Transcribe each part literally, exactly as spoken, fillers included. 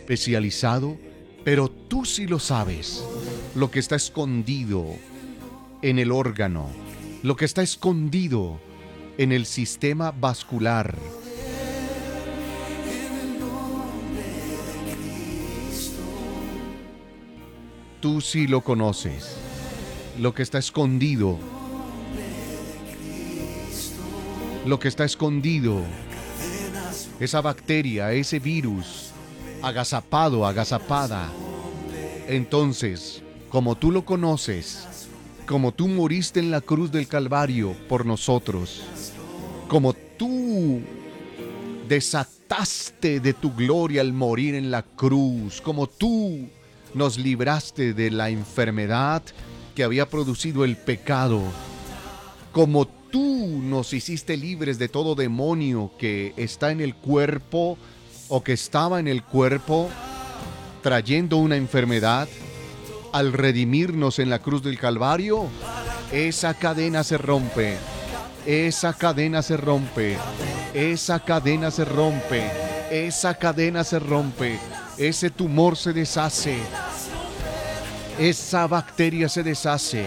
especializado, pero tú sí lo sabes. Lo que está escondido en el órgano, lo que está escondido en el sistema vascular. Tú sí lo conoces. Lo que está escondido. Lo que está escondido. Esa bacteria, ese virus, agazapado, agazapada. Entonces, como tú lo conoces, como tú moriste en la cruz del Calvario por nosotros, como tú desataste de tu gloria al morir en la cruz, como tú nos libraste de la enfermedad que había producido el pecado, como tú nos hiciste libres de todo demonio que está en el cuerpo o que estaba en el cuerpo trayendo una enfermedad, al redimirnos en la cruz del Calvario, esa cadena se rompe, esa cadena se rompe, esa cadena se rompe, esa cadena se rompe, ese tumor se deshace, esa bacteria se deshace.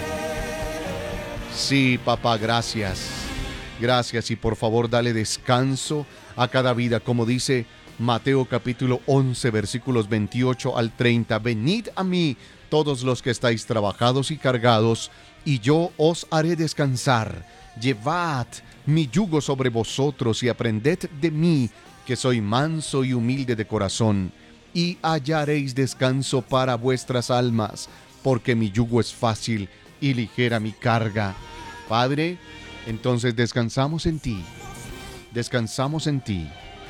Sí, papá, gracias. Gracias y por favor dale descanso a cada vida, como dice Mateo capítulo once, versículos veintiocho al treinta. Venid a mí todos los que estáis trabajados y cargados, y yo os haré descansar. Llevad mi yugo sobre vosotros y aprended de mí, que soy manso y humilde de corazón, y hallaréis descanso para vuestras almas, porque mi yugo es fácil y ligera mi carga. Padre, entonces descansamos en ti, descansamos en ti,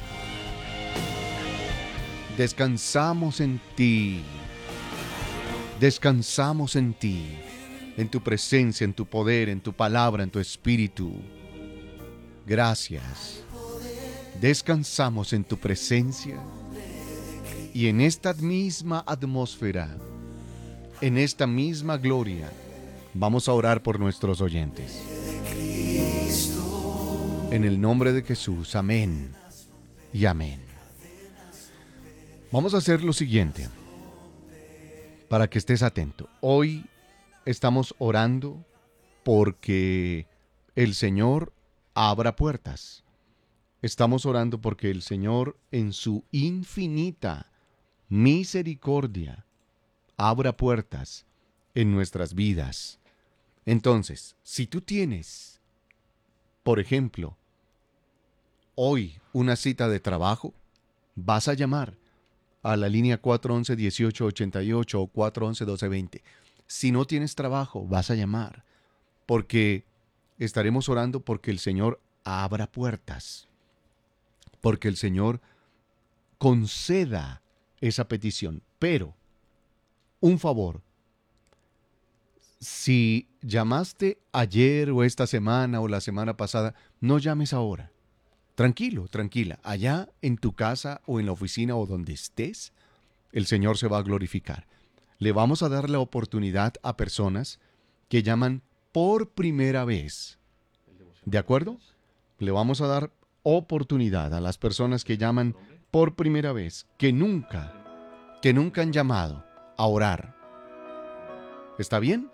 descansamos en ti, descansamos en ti, en tu presencia, en tu poder, en tu palabra, en tu espíritu. Gracias. Descansamos en tu presencia y en esta misma atmósfera, en esta misma gloria, vamos a orar por nuestros oyentes. En el nombre de Jesús, amén y amén. Vamos a hacer lo siguiente, para que estés atento. Hoy estamos orando porque el Señor abra puertas. Estamos orando porque el Señor, en su infinita misericordia, abra puertas en nuestras vidas. Entonces, si tú tienes, por ejemplo, hoy una cita de trabajo, vas a llamar a la línea cuatro once, dieciocho ochenta y ocho o cuatro once, doce veinte. Si no tienes trabajo, vas a llamar, porque estaremos orando porque el Señor abra puertas, porque el Señor conceda esa petición. Pero, un favor, si llamaste ayer o esta semana o la semana pasada, no llames ahora. Tranquilo, tranquila. Allá en tu casa o en la oficina o donde estés, el Señor se va a glorificar. Le vamos a dar la oportunidad a personas que llaman por primera vez. ¿De acuerdo? Le vamos a dar oportunidad a las personas que llaman por primera vez, que nunca, que nunca han llamado a orar. ¿Está bien?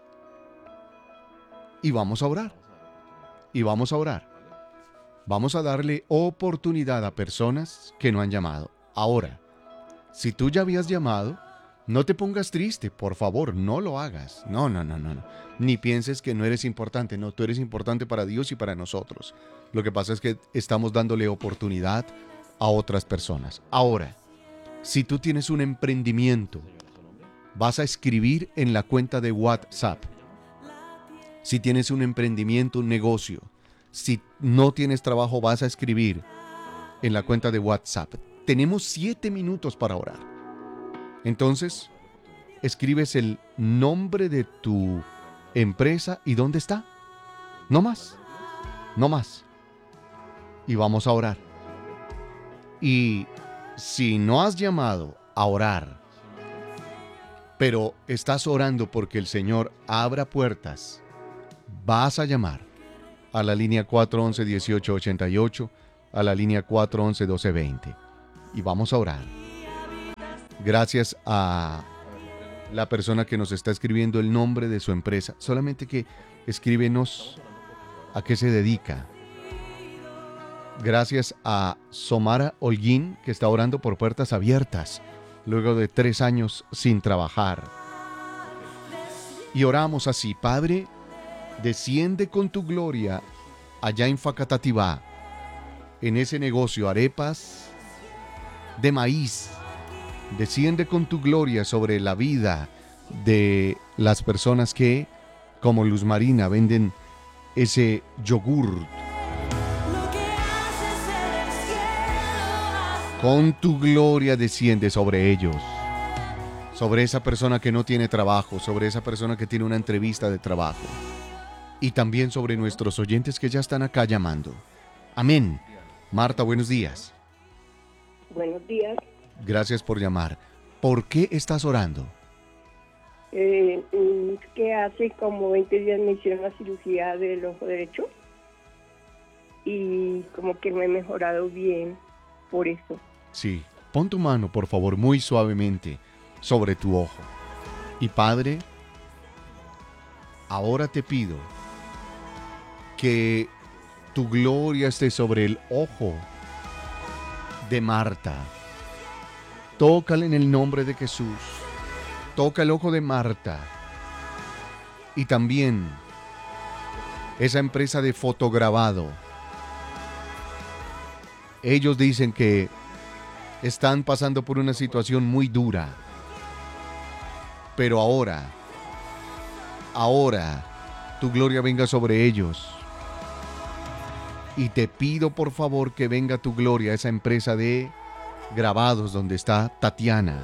Y vamos a orar. Y vamos a orar. Vamos a darle oportunidad a personas que no han llamado. Ahora, si tú ya habías llamado, no te pongas triste, por favor, no lo hagas. No, no, no, no, no. Ni pienses que no eres importante. No, tú eres importante para Dios y para nosotros. Lo que pasa es que estamos dándole oportunidad a otras personas. Ahora, si tú tienes un emprendimiento, vas a escribir en la cuenta de WhatsApp. Si tienes un emprendimiento, un negocio, si no tienes trabajo, vas a escribir en la cuenta de WhatsApp. Tenemos siete minutos para orar. Entonces, escribes el nombre de tu empresa y dónde está. No más. No más. Y vamos a orar. Y si no has llamado a orar, pero estás orando porque el Señor abra puertas, vas a llamar a la línea cuatro once, dieciocho ochenta y ocho, a la línea cuatro once, doce veinte. Y vamos a orar. Gracias a la persona que nos está escribiendo el nombre de su empresa. Solamente que escríbenos a qué se dedica. Gracias a Somara Holguín, que está orando por puertas abiertas luego de tres años sin trabajar. Y oramos así: Padre, desciende con tu gloria allá en Facatativá, en ese negocio, arepas de maíz. Desciende con tu gloria sobre la vida de las personas que, como Luz Marina, venden ese yogur. Con tu gloria desciende sobre ellos, sobre esa persona que no tiene trabajo, sobre esa persona que tiene una entrevista de trabajo, y también sobre nuestros oyentes que ya están acá llamando. Amén. Marta, buenos días. Buenos días. Gracias por llamar. ¿Por qué estás orando? Eh, es que hace como veinte días me hicieron la cirugía del ojo derecho y como que no he mejorado bien por eso. Sí, pon tu mano, por favor, muy suavemente sobre tu ojo. Y Padre, ahora te pido que tu gloria esté sobre el ojo de Marta. Tócale en el nombre de Jesús. Toca el ojo de Marta. Y también esa empresa de fotograbado. Ellos dicen que están pasando por una situación muy dura. Pero ahora, ahora, tu gloria venga sobre ellos. Y te pido por favor que venga tu gloria a esa empresa de grabados donde está Tatiana.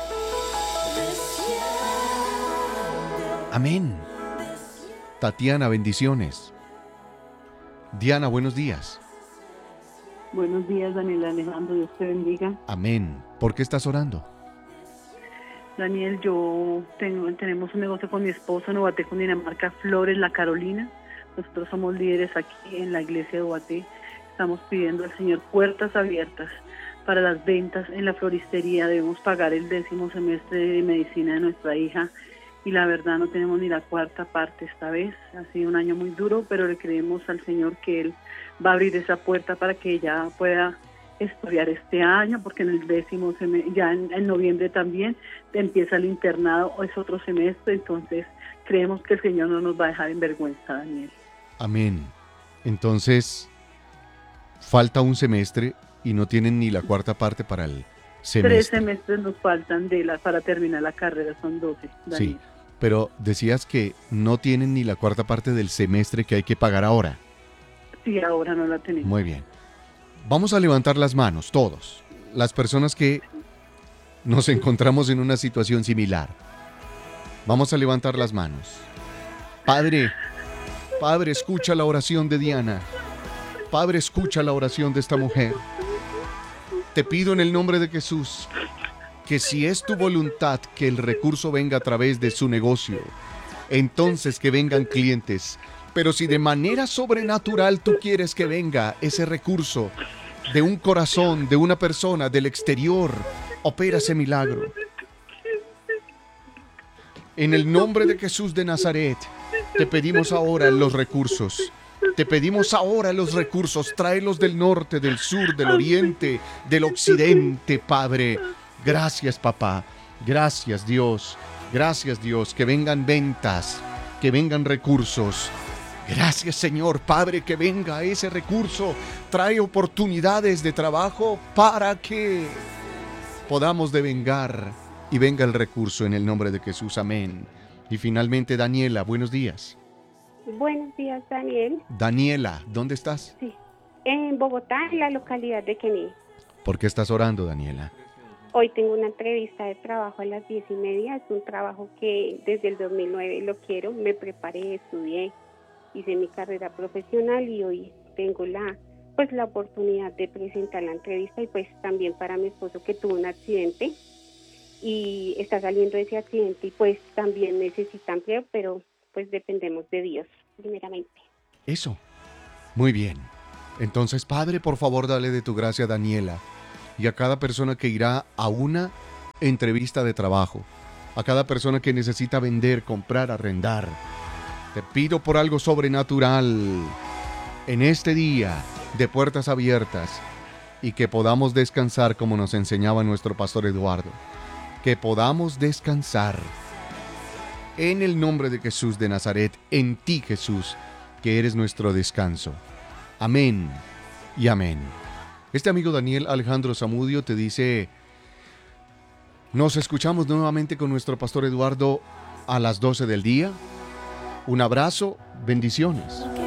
Amén. Tatiana, bendiciones. Diana, buenos días. Buenos días, Daniel Alejandro, Dios te bendiga. Amén. ¿Por qué estás orando? Daniel, yo tengo, tenemos un negocio con mi esposo en Ubaté, Cundinamarca, Flores, La Carolina. Nosotros somos líderes aquí en la iglesia de Ubaté. Estamos pidiendo al Señor puertas abiertas para las ventas en la floristería. Debemos pagar el décimo semestre de medicina de nuestra hija y la verdad no tenemos ni la cuarta parte esta vez. Ha sido un año muy duro, pero le creemos al Señor que Él va a abrir esa puerta para que ella pueda estudiar este año, porque en el décimo semestre, ya en, en noviembre también empieza el internado, es otro semestre, entonces creemos que el Señor no nos va a dejar en vergüenza, Daniel. Amén. Entonces, falta un semestre y no tienen ni la cuarta parte para el semestre. Tres semestres nos faltan de la, para terminar la carrera, son doce, Daniel. Sí, pero decías que no tienen ni la cuarta parte del semestre que hay que pagar ahora. Sí, ahora no la tenemos. Muy bien. Vamos a levantar las manos, todos. Las personas que nos encontramos en una situación similar. Vamos a levantar las manos. Padre, Padre, escucha la oración de Diana. Padre, escucha la oración de esta mujer. Te pido en el nombre de Jesús que si es tu voluntad que el recurso venga a través de su negocio, entonces que vengan clientes. Pero si de manera sobrenatural tú quieres que venga ese recurso de un corazón, de una persona, del exterior, opera ese milagro. En el nombre de Jesús de Nazaret, te pedimos ahora los recursos. Te pedimos ahora los recursos. Tráelos del norte, del sur, del oriente, del occidente, Padre. Gracias, papá. Gracias, Dios. Gracias, Dios. Que vengan ventas, que vengan recursos. Gracias, Señor, Padre, que venga ese recurso. Trae oportunidades de trabajo para que podamos devengar y venga el recurso en el nombre de Jesús. Amén. Y finalmente, Daniela, buenos días. Buenos días, Daniel. Daniela, ¿dónde estás? Sí, en Bogotá, en la localidad de Kennedy. ¿Por qué estás orando, Daniela? Hoy tengo una entrevista de trabajo a las diez y media. Es un trabajo que desde el dos mil nueve lo quiero. Me preparé, estudié, hice mi carrera profesional y hoy tengo la pues la oportunidad de presentar la entrevista y pues también para mi esposo que tuvo un accidente y está saliendo de ese accidente y pues también necesita empleo, pero pues dependemos de Dios primeramente. Eso. Muy bien. Entonces, Padre, por favor, dale de tu gracia a Daniela y a cada persona que irá a una entrevista de trabajo, a cada persona que necesita vender, comprar, arrendar. Te pido por algo sobrenatural en este día de puertas abiertas y que podamos descansar como nos enseñaba nuestro pastor Eduardo. Que podamos descansar en el nombre de Jesús de Nazaret, en ti Jesús, que eres nuestro descanso. Amén y amén. Este amigo Daniel Alejandro Zamudio te dice: nos escuchamos nuevamente con nuestro pastor Eduardo a las doce del día. Un abrazo, bendiciones.